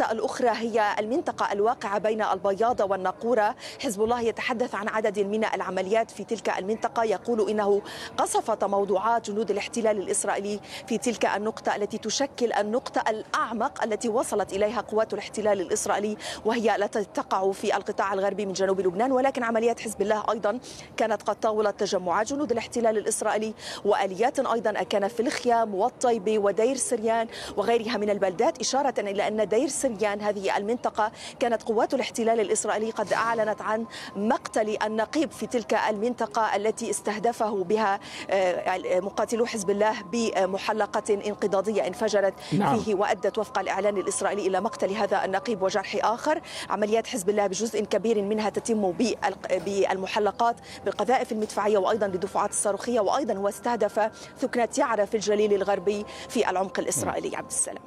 النقطة الأخرى هي المنطقة الواقعة بين البياضة والناقورة. حزب الله يتحدث عن عدد من العمليات في تلك المنطقة، يقول إنه قصف تموضعات جنود الاحتلال الإسرائيلي في تلك النقطة التي تشكل النقطة الأعمق التي وصلت إليها قوات الاحتلال الإسرائيلي، وهي لا تقع في القطاع الغربي من جنوب لبنان. ولكن عمليات حزب الله أيضا كانت قد طاولت تجمعات جنود الاحتلال الإسرائيلي وآليات أيضا كان في الخيام والطيبة ودير سريان وغيرها من البلدات، إشارة إلى أن دير سريان هذه المنطقة كانت قوات الاحتلال الإسرائيلي قد أعلنت عن مقتل النقيب في تلك المنطقة التي استهدفه بها مقاتلو حزب الله بمحلقة انقضاضية انفجرت فيه وأدت وفق الإعلان الإسرائيلي إلى مقتل هذا النقيب وجرح آخر. عمليات حزب الله بجزء كبير منها تتم بالمحلقات بالقذائف المدفعية وأيضا بالدفعات الصاروخية، وأيضا هو استهدف ثكنة يعرة في الجليل الغربي في العمق الإسرائيلي. عبد السلام،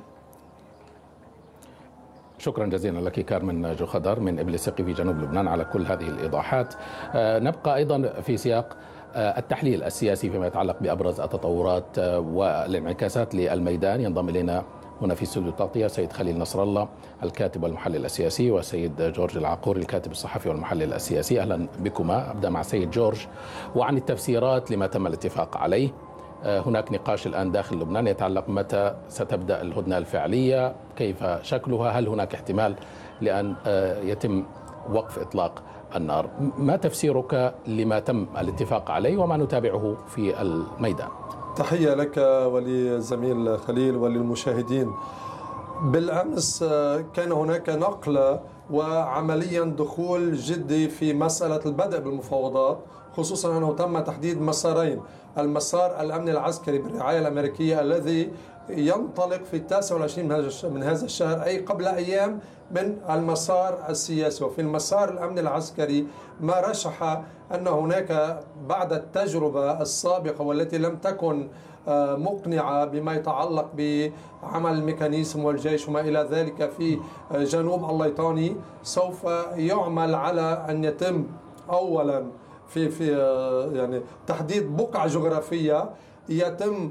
شكرا جزيلا لك كارمن جوخدر من إبليسقي في جنوب لبنان على كل هذه الإيضاحات. نبقى أيضا في سياق التحليل السياسي فيما يتعلق بأبرز التطورات والانعكاسات للميدان. ينضم إلينا هنا في استوديو التغطية سيد خليل نصر الله الكاتب والمحلل السياسي، وسيد جورج العقوري الكاتب الصحفي والمحلل السياسي. أهلا بكما. أبدأ مع سيد جورج وعن التفسيرات لما تم الاتفاق عليه. هناك نقاش الآن داخل لبنان يتعلق متى ستبدأ الهدنة الفعلية، كيف شكلها، هل هناك احتمال لأن يتم وقف إطلاق النار؟ ما تفسيرك لما تم الاتفاق عليه وما نتابعه في الميدان؟ تحية لك ولزميل خليل وللمشاهدين. بالأمس كان هناك نقلة وعمليا دخول جدي في مسألة البدء بالمفاوضات، خصوصا أنه تم تحديد مسارين: المسار الأمني العسكري بالرعاية الأمريكية الذي ينطلق في 29 من هذا الشهر، أي قبل أيام من المسار السياسي. وفي المسار الأمني العسكري ما رشح أن هناك بعد التجربة السابقة والتي لم تكن مقنعة بما يتعلق بعمل الميكانيزم والجيش وما إلى ذلك في جنوب الليطاني، سوف يعمل على أن يتم أولا في يعني تحديد بقعة جغرافية، يتم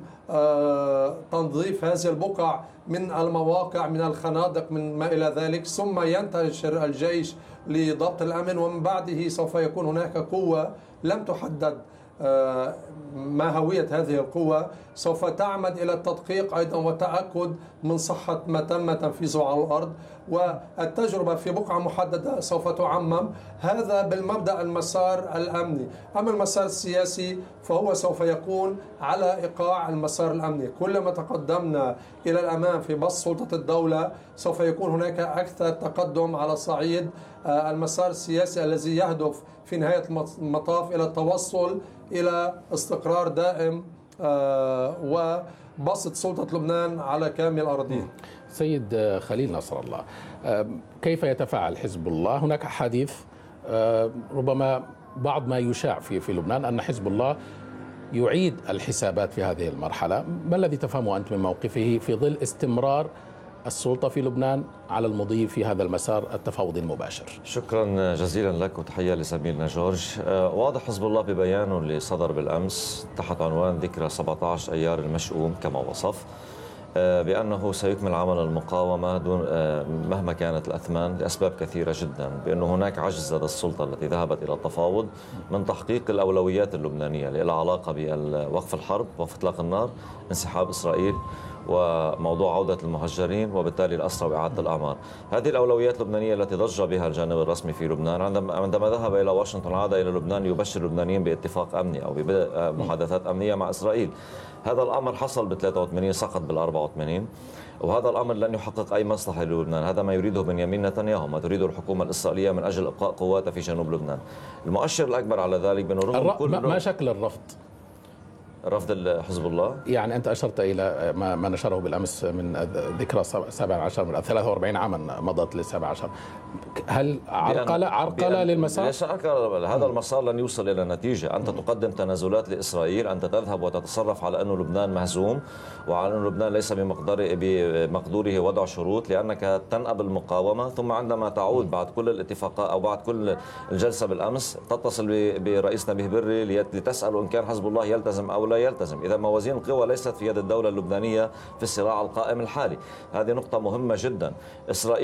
تنظيف هذه البقع من المواقع من الخنادق من ما إلى ذلك، ثم ينتشر الجيش لضبط الأمن، ومن بعده سوف يكون هناك قوة لم تحدد ما هوية هذه القوة سوف تعمد إلى التدقيق أيضا وتأكد من صحة ما تم تنفيذه على الأرض، والتجربة في بقعة محددة سوف تعمم. هذا بالمبدأ المسار الأمني. أما المسار السياسي فهو سوف يكون على إيقاع المسار الأمني. كلما تقدمنا إلى الأمام في بسط سلطة الدولة سوف يكون هناك أكثر تقدم على صعيد المسار السياسي الذي يهدف في نهاية المطاف إلى التوصل إلى استقرار دائم وبسط سلطة لبنان على كامل أراضيه. سيد خليل نصر الله، كيف يتفاعل حزب الله؟ هناك حديث ربما بعض ما يشاع في لبنان أن حزب الله يعيد الحسابات في هذه المرحلة. ما الذي تفهمه أنت من موقفه في ظل استمرار السلطة في لبنان على المضي في هذا المسار التفاوضي المباشر؟ شكرا جزيلا لك وتحية لزميلنا جورج. واضح حزب الله ببيانه اللي صدر بالأمس تحت عنوان ذكرى 17 أيار المشؤوم كما وصف بأنه سيكمل عمل المقاومة دون مهما كانت الأثمان لأسباب كثيرة جدا، بأنه هناك عجز لدى السلطة التي ذهبت إلى التفاوض من تحقيق الأولويات اللبنانية اللي لها علاقة بوقف الحرب، وقف إطلاق النار، انسحاب إسرائيل، وموضوع عودة المهجرين وبالتالي الأسرى وإعادة الأعمار. هذه الأولويات اللبنانية التي ضج بها الجانب الرسمي في لبنان عندما ذهب إلى واشنطن عاد إلى لبنان يبشر اللبنانيين باتفاق أمني أو ببدء محادثات أمنية مع إسرائيل. هذا الأمر حصل ب 83 سقط بال 84، وهذا الأمر لن يحقق أي مصلحة للبنان. هذا ما يريده بنيامين نتنياهو، ما تريده الحكومة الإسرائيلية من أجل إبقاء قواتها في جنوب لبنان. المؤشر الأكبر على ذلك بأنه رغم كل ما شكل الرفض؟ رفض حزب الله، يعني أنت أشرت إلى ما نشره بالأمس من ذكرى 17 من 43 عاما مضت ل 17. هل عرقلة للمسار؟ ليس عرقلة. هذا المسار لن يوصل إلى نتيجة. أنت تقدم تنازلات لإسرائيل، أنت تذهب وتتصرف على أنه لبنان مهزوم وعلى أنه لبنان ليس بمقدوره وضع شروط لأنك تنأب المقاومة، ثم عندما تعود بعد كل الاتفاقات أو بعد كل الجلسة بالأمس تتصل برئيس نبيه بري لتسأله إن كان حزب الله يلتزم أو لا يلتزم. إذا موازين القوى ليست في يد الدولة اللبنانية في الصراع القائم الحالي. هذه نقطة مهمة جدا. إسرائيل